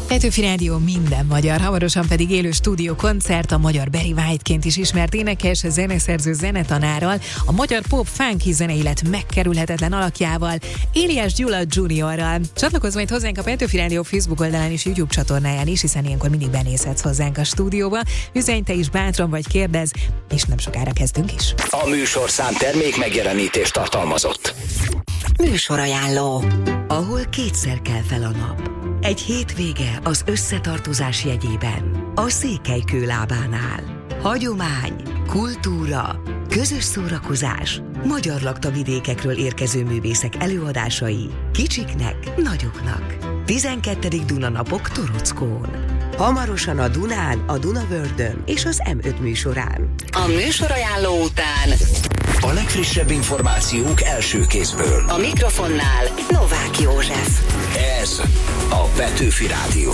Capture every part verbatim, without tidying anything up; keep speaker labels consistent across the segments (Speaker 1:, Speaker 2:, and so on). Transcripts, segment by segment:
Speaker 1: Petőfi Rádió minden magyar, hamarosan pedig élő stúdió koncert a magyar Barry White-ként is ismert énekes, zeneszerző zenetanárral, a magyar pop funky zeneélet megkerülhetetlen alakjával, Éliás Gyula juniorral. Csatlakozz majd hozzánk a Petőfi Rádió Facebook oldalán és YouTube csatornáján is, hiszen ilyenkor mindig benézhetsz hozzánk a stúdióba. Üzenj te is bátran vagy kérdezz, és nem sokára kezdünk is.
Speaker 2: A műsorszám termék megjelenítést tartalmazott.
Speaker 3: Műsorajánló, ahol kétszer kell fel a nap. Egy hétvége az összetartozás jegyében, a Székelykő lábánál. Hagyomány, kultúra, közös szórakozás, magyar laktavidékekről érkező művészek előadásai, kicsiknek, nagyoknak. tizenkettedik Dunanapok Torockón. Hamarosan a Dunán, a Dunavördön és az em öt műsorán.
Speaker 4: A műsorajánló után
Speaker 2: a legfrissebb információk első kézből.
Speaker 4: A mikrofonnál Novák József.
Speaker 2: Ez a Petőfi Rádió.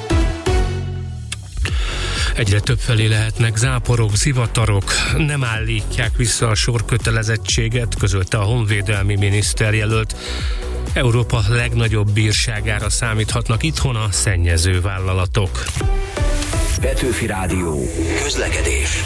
Speaker 5: Egyre többfelé lehetnek záporok, zivatarok, nem állítják vissza a sorkötelezettséget, közölte a honvédelmi miniszterjelölt. Európa legnagyobb bírságára számíthatnak itthon a szennyező vállalatok.
Speaker 2: Petőfi Rádió. Közlekedés.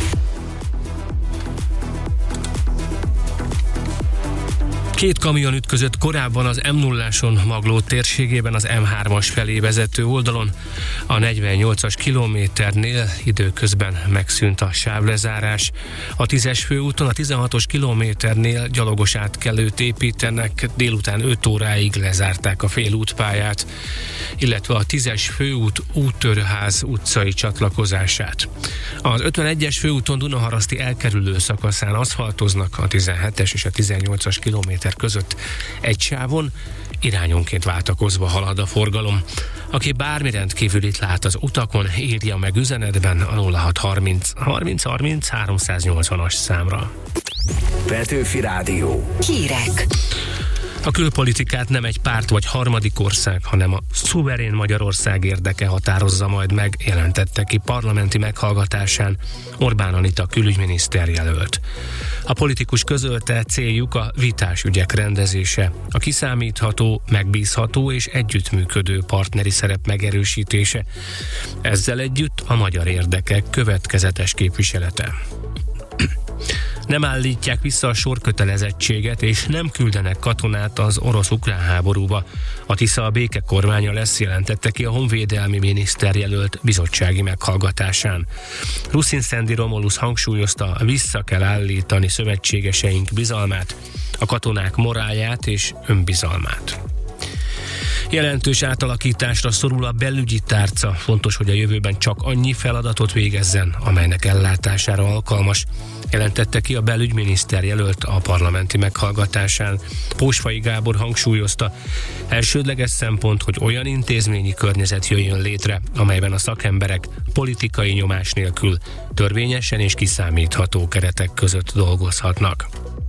Speaker 5: Két kamion ütközött korábban az em nulláson Magló térségében az em hármas felé vezető oldalon. A negyvennyolcas kilométernél időközben megszűnt a sávlezárás. A tízes főúton a tizenhatos kilométernél gyalogos átkelőt építenek, délután öt óráig lezárták a félútpályát, illetve a tízes főút Úttörőház utcai csatlakozását. Az ötvenegyes főúton Dunaharaszti elkerülő szakaszán aszfaltoznak, a tizenhetes és a tizennyolcas kilométer között egy sávon irányonként váltakozva halad a forgalom. Aki bármi rendkívülit lát az utakon, írja meg üzenetben a nulla hat harminc harminc harminc háromszáznyolcvanas számra.
Speaker 2: Petőfi Rádió.
Speaker 3: Hírek.
Speaker 5: A külpolitikát nem egy párt vagy harmadik ország, hanem a szuverén Magyarország érdeke határozza majd meg, jelentette ki parlamenti meghallgatásán Orbán Anita külügyminiszter jelölt. A politikus közölte, céljuk a vitás ügyek rendezése, a kiszámítható, megbízható és együttműködő partneri szerep megerősítése. Ezzel együtt a magyar érdekek következetes képviselete. Nem állítják vissza a sorkötelezettséget, és nem küldenek katonát az orosz-ukrán háborúba. A Tisza a béke kormánya lesz, jelentette ki a honvédelmi miniszterjelölt bizottsági meghallgatásán. Ruszin Szendi Romulus hangsúlyozta, vissza kell állítani szövetségeseink bizalmát, a katonák morálját és önbizalmát. Jelentős átalakításra szorul a belügyi tárca. Fontos, hogy a jövőben csak annyi feladatot végezzen, amelynek ellátására alkalmas, jelentette ki a belügyminiszter jelölt a parlamenti meghallgatásán. Pósfai Gábor hangsúlyozta, elsődleges szempont, hogy olyan intézményi környezet jöjjön létre, amelyben a szakemberek politikai nyomás nélkül törvényesen és kiszámítható keretek között dolgozhatnak.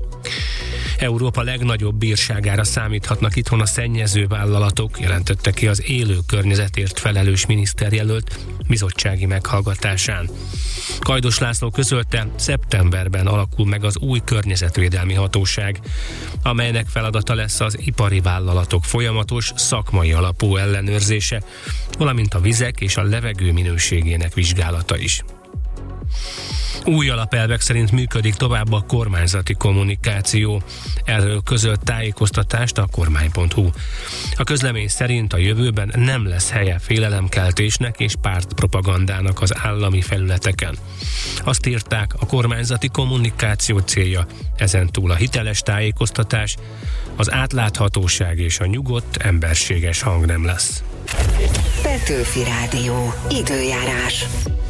Speaker 5: Európa legnagyobb bírságára számíthatnak itthon a szennyező vállalatok, jelentette ki az élő környezetért felelős miniszterjelölt bizottsági meghallgatásán. Kajdos László közölte, szeptemberben alakul meg az új környezetvédelmi hatóság, amelynek feladata lesz az ipari vállalatok folyamatos szakmai alapú ellenőrzése, valamint a vizek és a levegő minőségének vizsgálata is. Új alapelvek szerint működik tovább a kormányzati kommunikáció. Erről közölt tájékoztatást a kormány pont hu. A közlemény szerint a jövőben nem lesz helye félelemkeltésnek és pártpropagandának az állami felületeken. Azt írták, a kormányzati kommunikáció célja ezentúl a hiteles tájékoztatás, az átláthatóság és a nyugodt, emberséges hang nem lesz.
Speaker 3: Petőfi Rádió. Időjárás.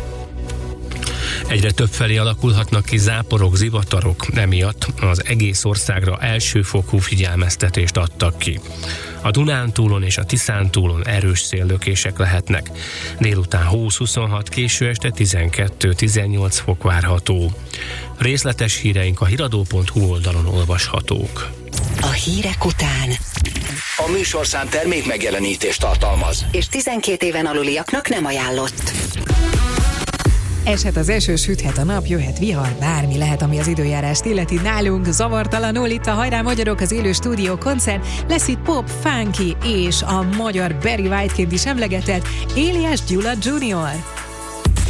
Speaker 5: Egyre többfelé alakulhatnak ki záporok, zivatarok, emiatt az egész országra elsőfokú figyelmeztetést adtak ki. A Dunántúlon és a Tiszántúlon erős széllökések lehetnek. Délután húsz-huszonhat, késő este tizenkettő-tizennyolc fok várható. Részletes híreink a hiradó pont hu oldalon olvashatók.
Speaker 3: A hírek után
Speaker 2: a műsorszám termék megjelenítést tartalmaz,
Speaker 4: és tizenkét éven aluliaknak nem ajánlott.
Speaker 1: Eshet az eső, süthet a nap, jöhet vihar, bármi lehet, ami az időjárást illeti. Nálunk zavartalanul itt a Hajrá Magyarok, az élő stúdió koncert, lesz itt pop, funky és a magyar Barry White-ként is emlegetett Éliás Gyula junior